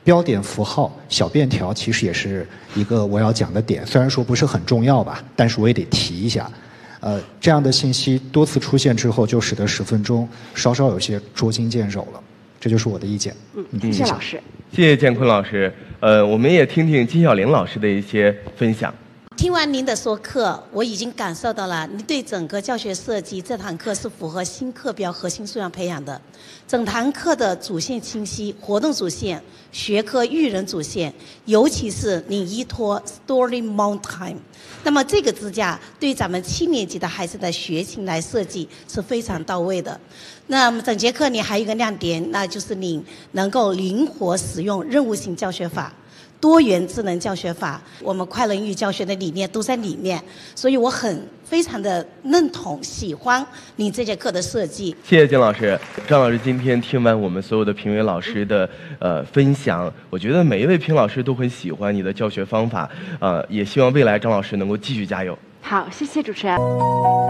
标点符号、小便条其实也是一个我要讲的点，虽然说不是很重要吧，但是我也得提一下。这样的信息多次出现之后，就使得10分钟稍稍有些捉襟见肘了。这就是我的意见。 谢谢老师。 谢谢建坤老师。我们也听听金小玲老师的一些分享。 听完您的说课，我已经感受到了您对整个教学设计这堂课是符合新课标核心素养培养的。整堂课的主线清晰，活动主线、学科育人主线，尤其是你依托 Story Mountain， 那么这个支架对咱们7年级的孩子的学情来设计是非常到位的。那么整节课你还有一个亮点，那就是你能够灵活使用任务性教学法。多元智能教学法，我们快乐英语教学的理念都在里面，所以我非常的认同、喜欢你这节课的设计。 谢谢金老师。张老师今天听完我们所有的评委老师的分享，我觉得每一位评老师都很喜欢你的教学方法，也希望未来张老师能够继续加油。 好，谢谢主持人。